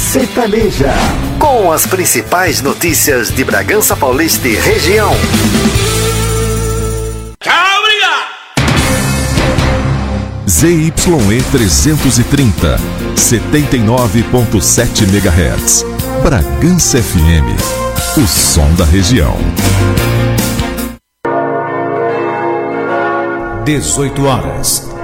Sertaneja, com as principais notícias de Bragança Paulista e região. Tchau, obrigado! ZYE 330, 79.7 MHz. Bragança FM, o som da região. 18 horas,